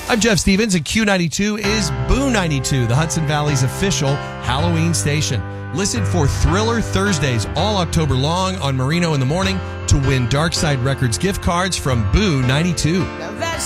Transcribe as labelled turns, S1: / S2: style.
S1: I'm Jeff Stevens, and Q92 is Boo 92, the Hudson Valley's official Halloween station. Listen for Thriller Thursdays all October long on Marino in the Morning to win Darkside Records gift cards from Boo 92.